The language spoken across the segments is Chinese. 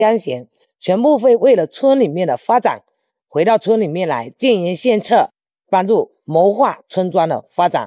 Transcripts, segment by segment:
乡贤全部会为了村里面的发展，回到村里面来建言献策，帮助谋划村庄的发展。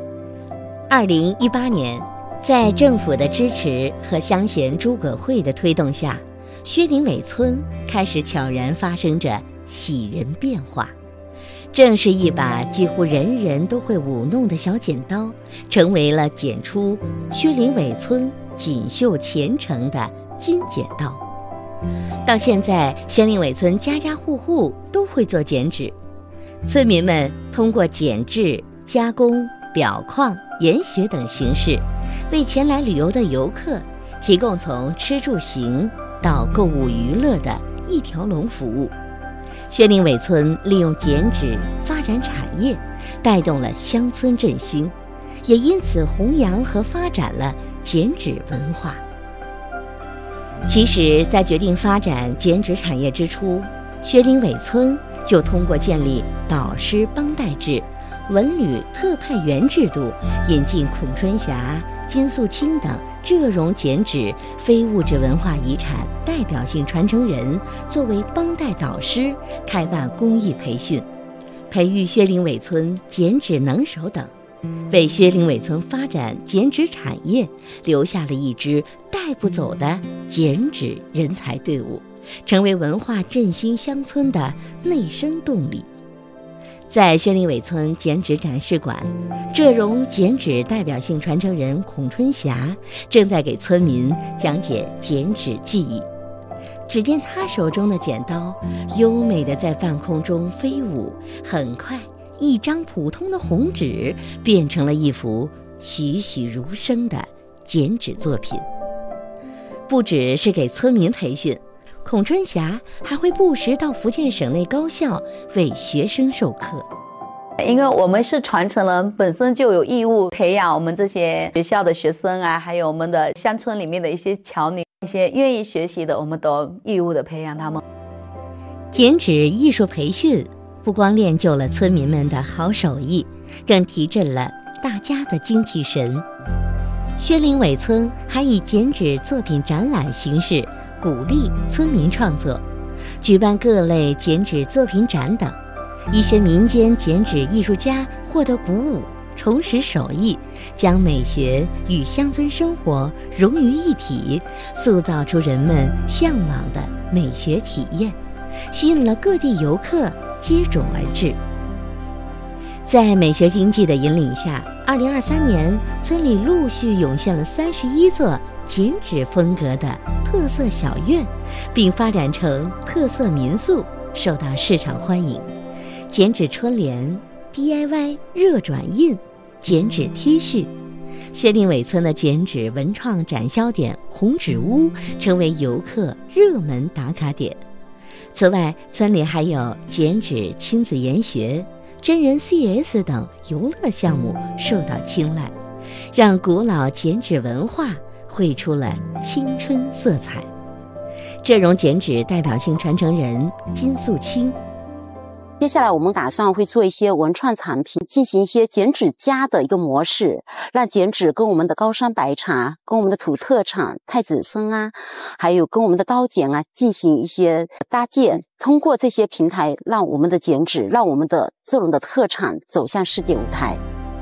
2018年，在政府的支持和乡贤诸葛会的推动下，薛林尾村开始悄然发生着喜人变化。正是一把几乎人人都会舞弄的小剪刀，成为了剪出薛林尾村锦绣前程的金剪刀。到现在，薛林尾村家家户户都会做剪纸，村民们通过剪制、加工、裱框、研学等形式，为前来旅游的游客提供从吃住行到购物娱乐的一条龙服务。薛林尾村利用剪纸发展产业，带动了乡村振兴，也因此弘扬和发展了剪纸文化。其实，在决定发展剪纸产业之初，薛林尾村就通过建立导师帮带制、文旅特派员制度，引进孔春霞、金素清等浙蓉剪纸非物质文化遗产代表性传承人作为帮带导师，开办公益培训，培育薛林尾村剪纸能手等，为薛林尾村发展剪纸产业留下了一支带不走的剪纸人才队伍，成为文化振兴乡村的内生动力。在薛林尾村剪纸展示馆，浙蓉剪纸代表性传承人孔春霞正在给村民讲解剪纸技艺。只见他手中的剪刀优美地在半空中飞舞，很快一张普通的红纸变成了一幅栩栩如生的剪纸作品。不只是给村民培训，孔春霞还会不时到福建省内高校为学生授课。 因为我们是传承人，本身就有义务培养我们这些学校的学生啊，还有我们的乡村里面的一些侨女，一些愿意学习的，我们都义务的培养他们。 剪纸艺术培训不光练就了村民们的好手艺，更提振了大家的精气神。薛林尾村还以剪纸作品展览形式鼓励村民创作，举办各类剪纸作品展等。一些民间剪纸艺术家获得鼓舞，重拾手艺，将美学与乡村生活融于一体，塑造出人们向往的美学体验，吸引了各地游客接踵而至。在美学经济的引领下，2023年村里陆续涌现了31座剪纸风格的特色小院，并发展成特色民宿，受到市场欢迎。剪纸春联、DIY 热转印、剪纸 T 恤，薛林尾村的剪纸文创展销点红纸屋成为游客热门打卡点。此外，村里还有剪纸亲子研学、真人 CS 等游乐项目受到青睐，让古老剪纸文化绘出了青春色彩。浙蓉剪纸代表性传承人金素清， 接下来我们打算会做一些文创产品，进行一些剪纸家的一个模式，让剪纸跟我们的高山白茶、跟我们的土特产太子参啊，还有跟我们的刀剪啊进行一些搭建，通过这些平台让我们的剪纸，让我们的这种的特产走向世界舞台。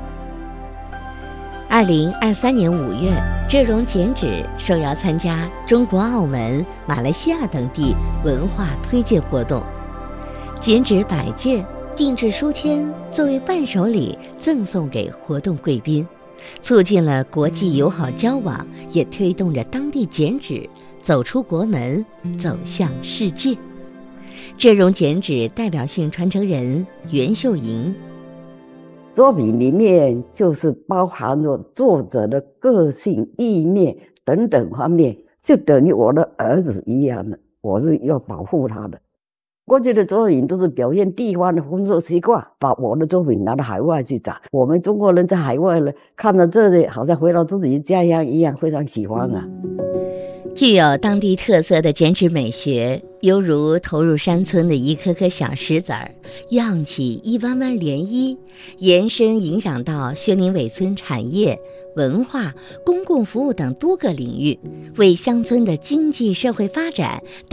2023年5月，浙蓉剪纸受邀参加中国、澳门、马来西亚等地文化推介活动，剪纸100件，定制书签作为伴手礼赠送给活动贵宾，促进了国际友好交往，也推动着当地剪纸走出国门，走向世界。浙蓉剪纸代表性传承人袁秀莹， 作品里面就是包含着作者的个性、意念等等方面，就等于我的儿子一样的，我是要保护他的。过去的作品都是表现地方的风俗习惯，把我的作品拿到海外去展。我们中国人在海外呢，看到这里好像回到自己的家乡一样，非常喜欢啊。 具有当地特色的剪纸美学，犹如投入山村的一颗颗小石子儿，漾起一弯弯涟漪，延伸影响到薛林尾村产业文化、公共服务等多个领域，为乡村的经济社会发展